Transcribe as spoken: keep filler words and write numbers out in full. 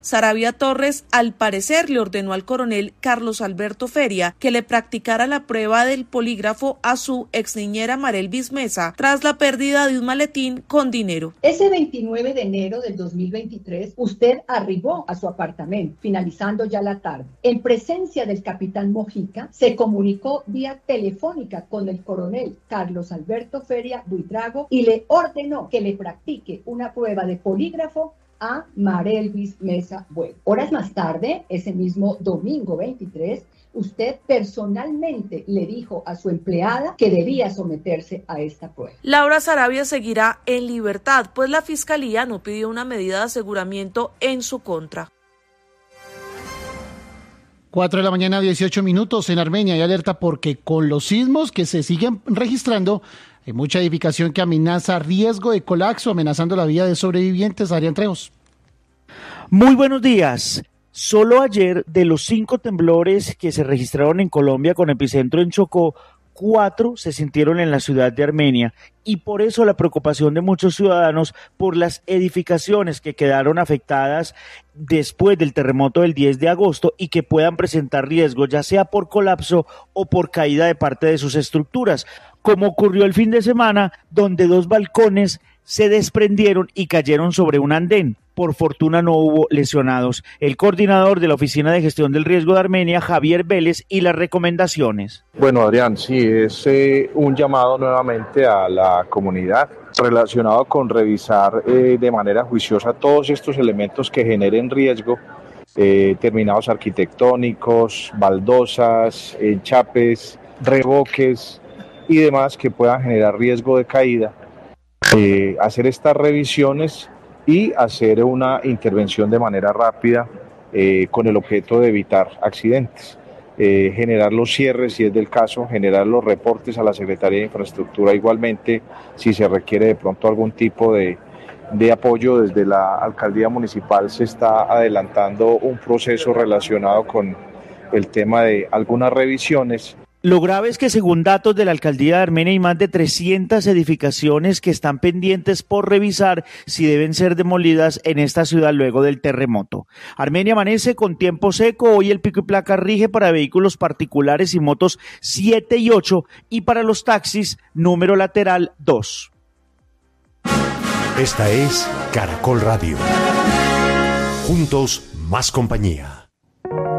Saravia Torres, al parecer, le ordenó al coronel Carlos Alberto Feria que le practicara la prueba del polígrafo a su exniñera Marelvis Mesa tras la pérdida de un maletín con dinero. Ese veintinueve de enero del dos mil veintitrés, usted arribó a su apartamento, finalizando ya la tarde. En presencia del capitán Mojica, se comunicó vía telefónica con el coronel Carlos Alberto Feria Buitrago y le ordenó que le practique una prueba de polígrafo a Marelvis Mesa Bueno. Horas más tarde, ese mismo domingo veintitrés, usted personalmente le dijo a su empleada que debía someterse a esta prueba. Laura Saravia seguirá en libertad, pues la Fiscalía no pidió una medida de aseguramiento en su contra. cuatro de la mañana, dieciocho minutos. En Armenia hay alerta porque con los sismos que se siguen registrando, hay mucha edificación que amenaza riesgo de colapso, amenazando la vida de sobrevivientes. Adrián Trejos. Muy buenos días. Solo ayer, de los cinco temblores que se registraron en Colombia con epicentro en Chocó, cuatro se sintieron en la ciudad de Armenia, y por eso la preocupación de muchos ciudadanos por las edificaciones que quedaron afectadas después del terremoto del diez de agosto y que puedan presentar riesgo, ya sea por colapso o por caída de parte de sus estructuras, como ocurrió el fin de semana, donde dos balcones se desprendieron y cayeron sobre un andén. Por fortuna no hubo lesionados. El coordinador de la Oficina de Gestión del Riesgo de Armenia, Javier Vélez, y las recomendaciones. Bueno, Adrián, sí, es eh, un llamado nuevamente a la comunidad relacionado con revisar eh, de manera juiciosa todos estos elementos que generen riesgo, eh, terminados arquitectónicos, baldosas, enchapes, revoques y demás que puedan generar riesgo de caída. Eh, hacer estas revisiones y hacer una intervención de manera rápida eh, con el objeto de evitar accidentes, eh, generar los cierres si es del caso, generar los reportes a la Secretaría de Infraestructura igualmente si se requiere de pronto algún tipo de, de apoyo. Desde la Alcaldía Municipal se está adelantando un proceso relacionado con el tema de algunas revisiones. Lo grave es que, según datos de la Alcaldía de Armenia, hay más de trescientas edificaciones que están pendientes por revisar si deben ser demolidas en esta ciudad luego del terremoto. Armenia amanece con tiempo seco. Hoy el pico y placa rige para vehículos particulares y motos siete y ocho y para los taxis número lateral dos. Esta es Caracol Radio. Juntos, más compañía.